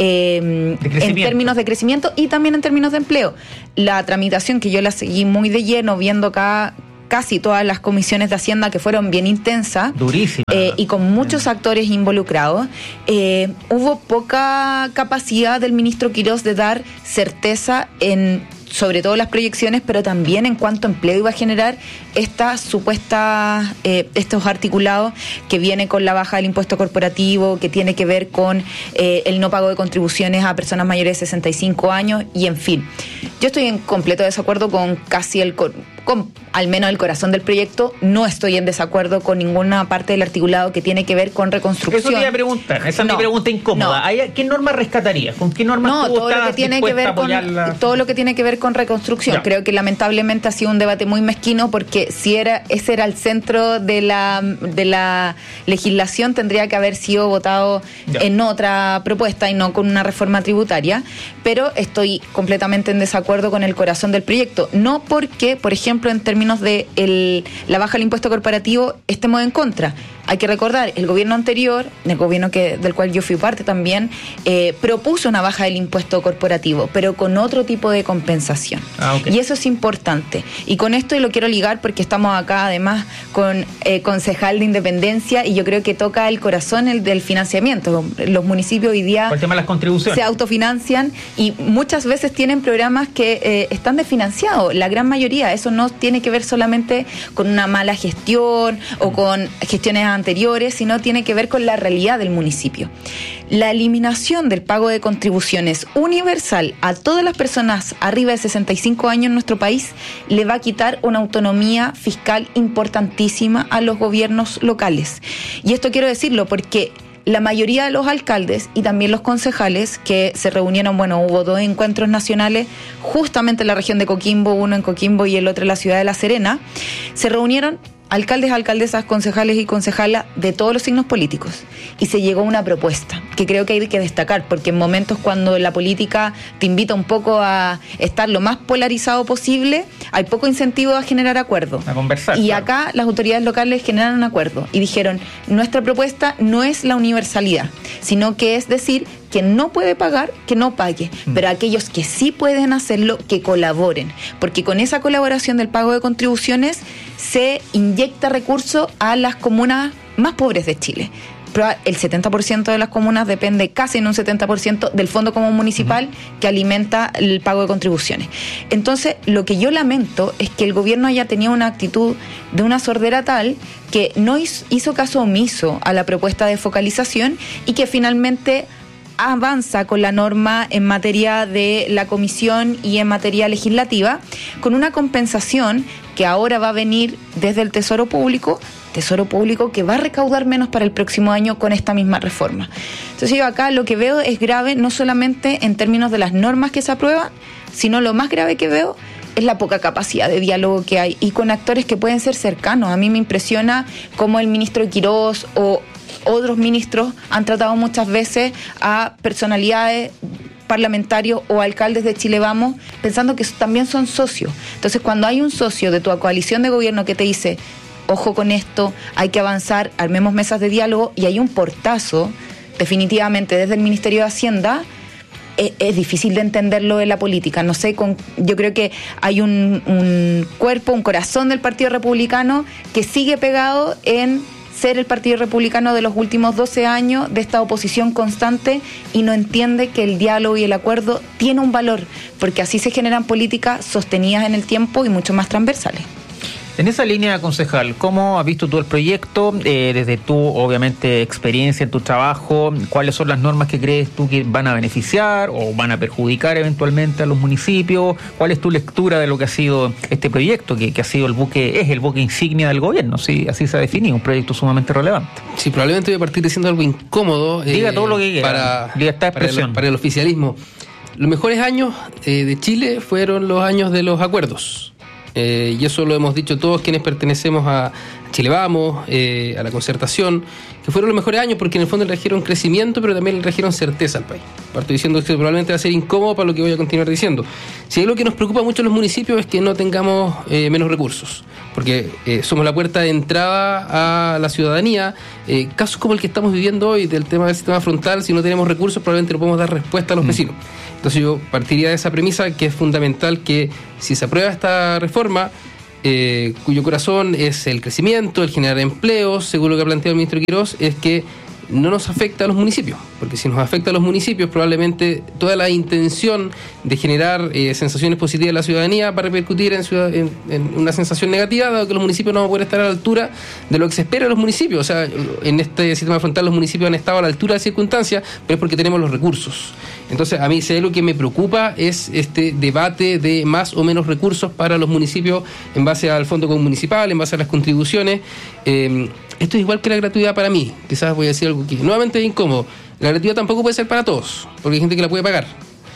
en términos de crecimiento y también en términos de empleo. La tramitación, que yo la seguí muy de lleno, viendo acá casi todas las comisiones de Hacienda, que fueron bien intensas, durísimas, y con muchos actores involucrados, hubo poca capacidad del ministro Quirós de dar certeza en sobre todo las proyecciones, pero también en cuánto empleo iba a generar esta supuesta, estos articulados que viene con la baja del impuesto corporativo, que tiene que ver con el no pago de contribuciones a personas mayores de 65 años, y en fin. Yo estoy en completo desacuerdo con casi con al menos el corazón del proyecto. No estoy en desacuerdo con ninguna parte del articulado que tiene que ver con reconstrucción. Eso te iba a preguntar, esa es mi pregunta incómoda. No. ¿Qué normas rescatarías? ¿Con qué normas tú todo lo que tiene que ver con todo lo que tiene que ver con reconstrucción? Ya. Creo que lamentablemente ha sido un debate muy mezquino, porque si ese era el centro de la legislación, tendría que haber sido votado en otra propuesta y no con una reforma tributaria. Pero estoy completamente en desacuerdo con el corazón del proyecto. No porque, por ejemplo, en términos de la baja del impuesto corporativo, estemos en contra. Hay que recordar, el gobierno anterior, el gobierno del cual yo fui parte también, propuso una baja del impuesto corporativo, pero con otro tipo de compensación. Okay. Y eso es importante. Y con esto lo quiero ligar, porque estamos acá además con concejal de Independencia, y yo creo que toca el corazón del financiamiento. Los municipios hoy día el tema de las contribuciones se autofinancian y muchas veces tienen programas que están desfinanciados, la gran mayoría. Eso no tiene que ver solamente con una mala gestión o con gestiones anteriores, sino tiene que ver con la realidad del municipio. La eliminación del pago de contribuciones universal a todas las personas arriba de 65 años en nuestro país le va a quitar una autonomía fiscal importantísima a los gobiernos locales. Y esto quiero decirlo porque la mayoría de los alcaldes y también los concejales que se reunieron, hubo 2 encuentros nacionales justamente en la región de Coquimbo, uno en Coquimbo y el otro en la ciudad de La Serena, se reunieron alcaldes, alcaldesas, concejales y concejalas de todos los signos políticos, y se llegó a una propuesta que creo que hay que destacar, porque en momentos cuando la política te invita un poco a estar lo más polarizado posible, hay poco incentivo a generar acuerdos, a conversar. Y acá las autoridades locales generaron un acuerdo y dijeron: nuestra propuesta no es la universalidad, sino que es decir, quien no puede pagar, que no pague, pero aquellos que sí pueden hacerlo, que colaboren, porque con esa colaboración del pago de contribuciones se inyecta recursos a las comunas más pobres de Chile. Pero el 70% de las comunas depende casi en un 70% del Fondo Común Municipal que alimenta el pago de contribuciones. Entonces, lo que yo lamento es que el gobierno haya tenido una actitud de una sordera tal que no hizo caso omiso a la propuesta de focalización y que finalmente avanza con la norma en materia de la comisión y en materia legislativa, con una compensación que ahora va a venir desde el Tesoro Público que va a recaudar menos para el próximo año con esta misma reforma. Entonces yo acá lo que veo es grave, no solamente en términos de las normas que se aprueban, sino lo más grave que veo es la poca capacidad de diálogo que hay, y con actores que pueden ser cercanos. A mí me impresiona cómo el ministro Quirós o otros ministros han tratado muchas veces a personalidades, parlamentarios o alcaldes de Chile Vamos, pensando que también son socios. Entonces, cuando hay un socio de tu coalición de gobierno que te dice: ojo con esto, hay que avanzar, armemos mesas de diálogo, y hay un portazo definitivamente desde el Ministerio de Hacienda, es difícil de entenderlo en la política. No sé, yo creo que hay un corazón del Partido Republicano que sigue pegado en ser el Partido Republicano de los últimos 12 años de esta oposición constante y no entiende que el diálogo y el acuerdo tiene un valor, porque así se generan políticas sostenidas en el tiempo y mucho más transversales. En esa línea, concejal, ¿cómo has visto tú el proyecto? Desde tu, obviamente, experiencia en tu trabajo, ¿cuáles son las normas que crees tú que van a beneficiar o van a perjudicar eventualmente a los municipios? ¿Cuál es tu lectura de lo que ha sido este proyecto, que ha sido el buque insignia del gobierno? ¿Sí? Así se ha definido, un proyecto sumamente relevante. Sí, probablemente voy a partir diciendo algo incómodo. Diga todo lo que quiera, libertad de expresión. Para el oficialismo. Los mejores años de Chile fueron los años de los acuerdos. Y eso lo hemos dicho todos quienes pertenecemos a Chile Vamos, a la concertación, que fueron los mejores años porque en el fondo le trajeron crecimiento, pero también le trajeron certeza al país. Parto diciendo que probablemente va a ser incómodo para lo que voy a continuar diciendo. Si hay algo que nos preocupa mucho a los municipios es que no tengamos menos recursos, porque somos la puerta de entrada a la ciudadanía. Casos como el que estamos viviendo hoy del tema del sistema frontal, si no tenemos recursos probablemente no podemos dar respuesta a los vecinos. Entonces yo partiría de esa premisa que es fundamental que si se aprueba esta reforma, cuyo corazón es el crecimiento, el generar empleos, según lo que ha planteado el ministro Quirós, es que no nos afecta a los municipios, porque si nos afecta a los municipios probablemente toda la intención de generar sensaciones positivas en la ciudadanía va a repercutir en una sensación negativa, dado que los municipios no van a poder estar a la altura de lo que se espera de los municipios. O sea, en este sistema frontal los municipios han estado a la altura de circunstancias, pero es porque tenemos los recursos. Entonces, a mí si hay algo que me preocupa es este debate de más o menos recursos para los municipios en base al Fondo Común Municipal, en base a las contribuciones. Esto es igual que la gratuidad para mí. Quizás voy a decir algo que nuevamente es incómodo. La gratuidad tampoco puede ser para todos, porque hay gente que la puede pagar.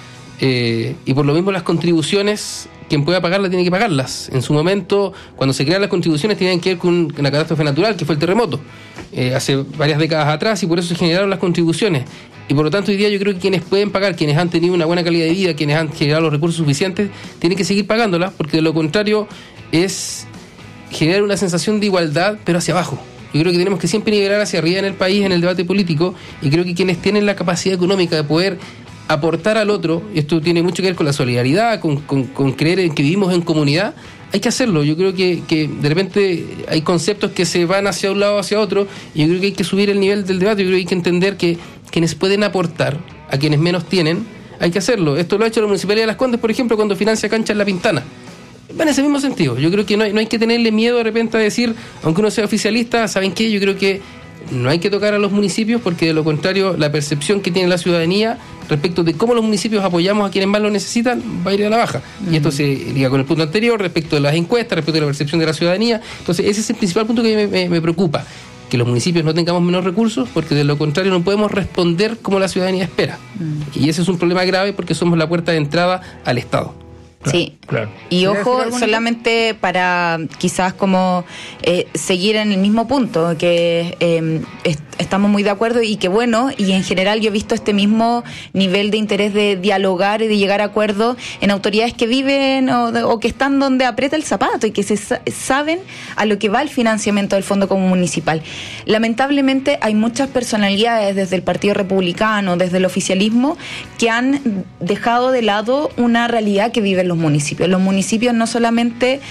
Y por lo mismo las contribuciones, quien pueda pagarlas tiene que pagarlas. En su momento, cuando se crean las contribuciones, tenían que ver con una catástrofe natural, que fue el terremoto, hace varias décadas atrás, y por eso se generaron las contribuciones. Y por lo tanto hoy día yo creo que quienes pueden pagar, quienes han tenido una buena calidad de vida, quienes han generado los recursos suficientes, tienen que seguir pagándolas, porque de lo contrario es generar una sensación de igualdad, pero hacia abajo. Yo creo que tenemos que siempre nivelar hacia arriba en el país, en el debate político, y creo que quienes tienen la capacidad económica de poder aportar al otro, y esto tiene mucho que ver con la solidaridad, con creer en que vivimos en comunidad, hay que hacerlo. Yo creo que de repente hay conceptos que se van hacia un lado o hacia otro, y yo creo que hay que subir el nivel del debate. Yo creo que hay que entender que quienes pueden aportar a quienes menos tienen, hay que hacerlo. Esto lo ha hecho la Municipalidad de Las Condes, por ejemplo, cuando financia canchas en La Pintana. Va en ese mismo sentido. Yo creo que no hay que tenerle miedo de repente a decir, aunque uno sea oficialista, ¿saben qué? Yo creo que no hay que tocar a los municipios, porque de lo contrario la percepción que tiene la ciudadanía respecto de cómo los municipios apoyamos a quienes más lo necesitan va a ir a la baja. Y esto se liga con el punto anterior respecto de las encuestas, respecto de la percepción de la ciudadanía. Entonces ese es el principal punto que me preocupa, que los municipios no tengamos menos recursos, porque de lo contrario no podemos responder como la ciudadanía espera. Y ese es un problema grave porque somos la puerta de entrada al Estado. Sí, claro. Y ojo, solamente para quizás como seguir en el mismo punto, que estamos muy de acuerdo y que bueno, y en general yo he visto este mismo nivel de interés de dialogar y de llegar a acuerdos en autoridades que viven o que están donde aprieta el zapato y que saben a lo que va el financiamiento del Fondo Común Municipal. Lamentablemente hay muchas personalidades desde el Partido Republicano, desde el oficialismo, que han dejado de lado una realidad que viven los municipios. Los municipios no solamente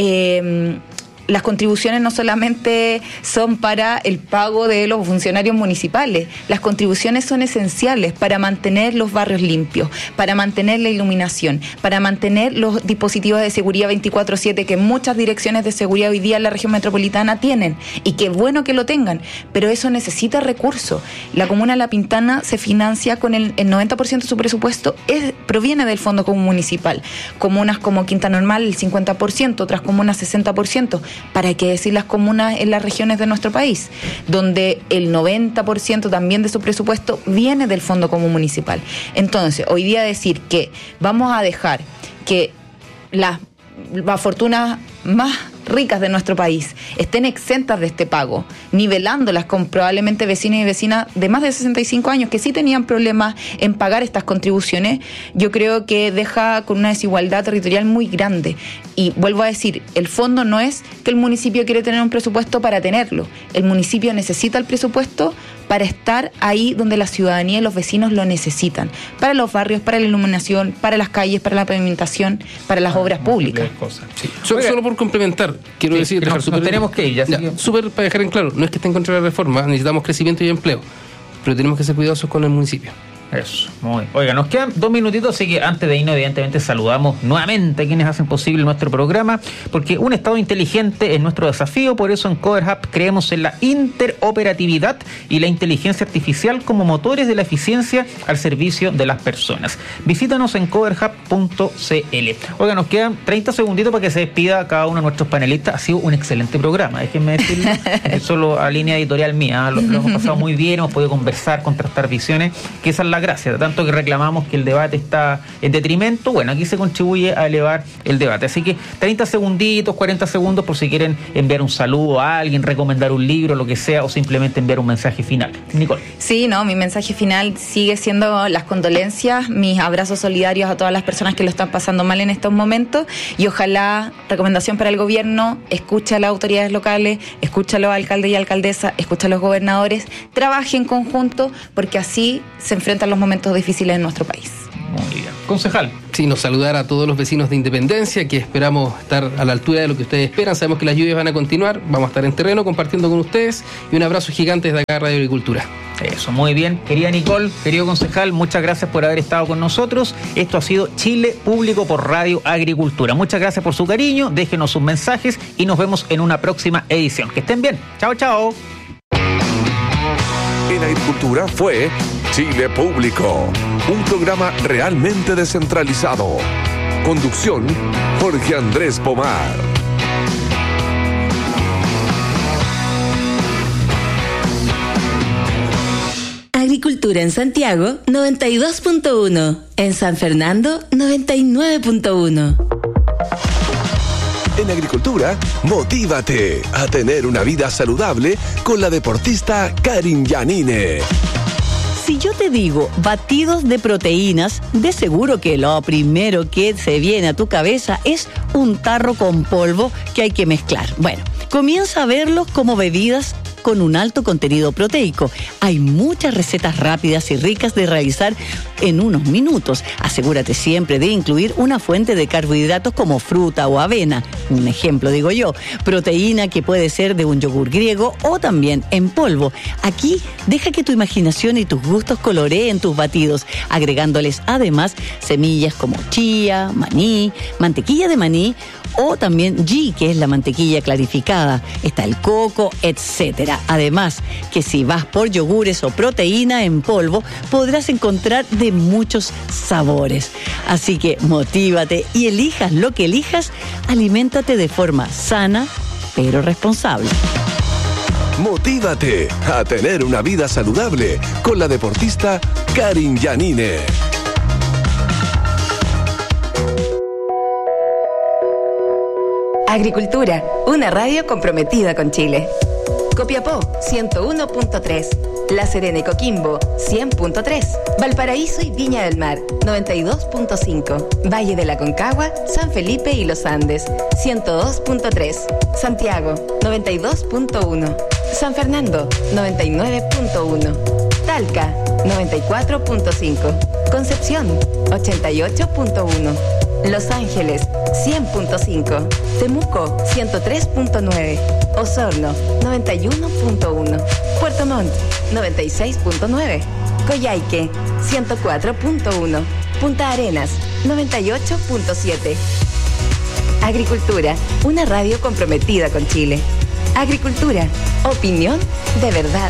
las contribuciones no solamente son para el pago de los funcionarios municipales, las contribuciones son esenciales para mantener los barrios limpios, para mantener la iluminación, para mantener los dispositivos de seguridad 24/7 que muchas direcciones de seguridad hoy día en la región metropolitana tienen, y qué bueno que lo tengan, pero eso necesita recursos. La comuna de La Pintana se financia con el 90% de su presupuesto proviene del Fondo Común Municipal. Comunas como Quinta Normal el 50%, otras comunas 60%. ¿Para qué decir las comunas en las regiones de nuestro país, donde el 90% también de su presupuesto viene del Fondo Común Municipal? Entonces, hoy día decir que vamos a dejar que las fortunas más ricas de nuestro país estén exentas de este pago, nivelándolas con probablemente vecinos y vecinas de más de 65 años que sí tenían problemas en pagar estas contribuciones, yo creo que deja con una desigualdad territorial muy grande. Y vuelvo a decir, el fondo no es que el municipio quiere tener un presupuesto para tenerlo. El municipio necesita el presupuesto para estar ahí donde la ciudadanía y los vecinos lo necesitan. Para los barrios, para la iluminación, para las calles, para la pavimentación, para las obras públicas. Sí. Solo por complementar, quiero decir... Nos tenemos que ir, ya. Súper para dejar en claro, no es que esté en contra de la reforma, necesitamos crecimiento y empleo, pero tenemos que ser cuidadosos con el municipio. Eso, muy bien. Oiga, nos quedan 2 minutitos, así que antes de irnos, evidentemente, saludamos nuevamente a quienes hacen posible nuestro programa, porque un Estado inteligente es nuestro desafío. Por eso en Coder Hub creemos en la interoperatividad y la inteligencia artificial como motores de la eficiencia al servicio de las personas. Visítanos en coderhub.cl. Oiga, nos quedan 30 segunditos para que se despida cada uno de nuestros panelistas. Ha sido un excelente programa, déjenme decirlo. Es solo a línea editorial mía, lo hemos pasado muy bien, hemos podido conversar, contrastar visiones, que esa es la gracia, tanto que reclamamos que el debate está en detrimento. Bueno, aquí se contribuye a elevar el debate, así que 30 segunditos, 40 segundos por si quieren enviar un saludo a alguien, recomendar un libro, lo que sea, o simplemente enviar un mensaje final. Nicole. Sí, mi mensaje final sigue siendo las condolencias, mis abrazos solidarios a todas las personas que lo están pasando mal en estos momentos, y ojalá, recomendación para el gobierno, escucha a las autoridades locales, escucha a los alcaldes y alcaldesas, escucha a los gobernadores, trabaje en conjunto, porque así se enfrentan los momentos difíciles en nuestro país. Muy bien. Concejal. Sí, nos saludar a todos los vecinos de Independencia, que esperamos estar a la altura de lo que ustedes esperan. Sabemos que las lluvias van a continuar, vamos a estar en terreno compartiendo con ustedes, y un abrazo gigante desde acá, Radio Agricultura. Eso, muy bien. Querida Nicole, querido concejal, muchas gracias por haber estado con nosotros. Esto ha sido Chile Público por Radio Agricultura. Muchas gracias por su cariño, déjenos sus mensajes y nos vemos en una próxima edición. Que estén bien. Chao, chao. En Agricultura fue Chile Público, un programa realmente descentralizado. Conducción, Jorge Andrés Pomar. Agricultura en Santiago, 92.1. En San Fernando, 99.1. En Agricultura, motívate a tener una vida saludable con la deportista Karin Yanine. Si yo te digo batidos de proteínas, de seguro que lo primero que se viene a tu cabeza es un tarro con polvo que hay que mezclar. Bueno, comienza a verlos como bebidas con un alto contenido proteico. Hay muchas recetas rápidas y ricas de realizar en unos minutos. Asegúrate siempre de incluir una fuente de carbohidratos como fruta o avena. Un ejemplo, digo yo, proteína que puede ser de un yogur griego o también en polvo. Aquí deja que tu imaginación y tus gustos coloreen tus batidos, agregándoles además semillas como chía, maní, mantequilla de maní o también ghee, que es la mantequilla clarificada. Está el coco, etcétera. Además, que si vas por yogures o proteína en polvo, podrás encontrar de muchos sabores. Así que motívate y elijas lo que elijas, aliméntate de forma sana, pero responsable. Motívate a tener una vida saludable con la deportista Karin Yanine. Agricultura, una radio comprometida con Chile. Copiapó, 101.3. La Serena y Coquimbo, 100.3. Valparaíso y Viña del Mar, 92.5. Valle de la Concagua, San Felipe y Los Andes, 102.3. Santiago, 92.1. San Fernando, 99.1. Talca, 94.5. Concepción, 88.1. Los Ángeles, 100.5. Temuco, 103.9. Osorno, 91.1. Puerto Montt, 96.9. Coyhaique, 104.1. Punta Arenas, 98.7. Agricultura, una radio comprometida con Chile. Agricultura, opinión de verdad.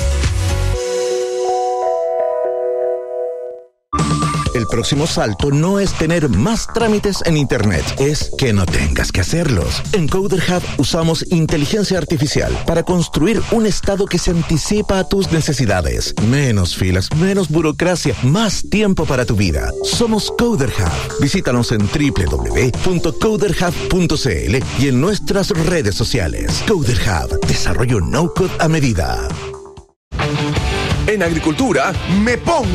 El próximo salto no es tener más trámites en Internet, es que no tengas que hacerlos. En Coder Hub usamos inteligencia artificial para construir un estado que se anticipa a tus necesidades. Menos filas, menos burocracia, más tiempo para tu vida. Somos Coder Hub. Visítanos en www.coderhub.cl y en nuestras redes sociales. Coder Hub, desarrollo no-code a medida. En Agricultura, me pongo